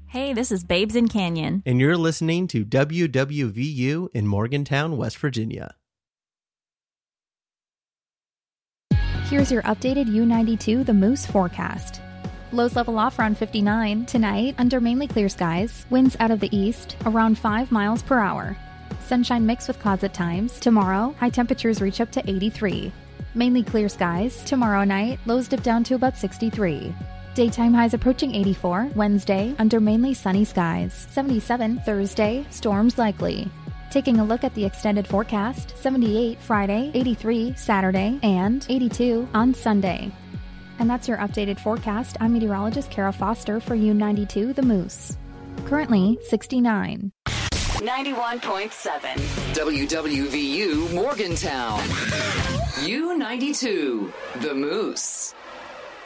Hey, this is Babes in Canyon. And you're listening to WWVU in Morgantown, West Virginia. Here's your updated U92 The Moose forecast. Lows level off around 59. Tonight, under mainly clear skies. Winds out of the east, around 5 miles per hour. Sunshine mixed with clouds at times. Tomorrow, high temperatures reach up to 83. Mainly clear skies. Tomorrow night, lows dip down to about 63. Daytime highs approaching 84. Wednesday, under mainly sunny skies. 77. Thursday, storms likely. Taking a look at the extended forecast, 78 Friday, 83 Saturday, and 82 on Sunday. And that's your updated forecast. I'm meteorologist Kara Foster for U92 The Moose. Currently 69. 91.7 WWVU Morgantown. U92 The Moose.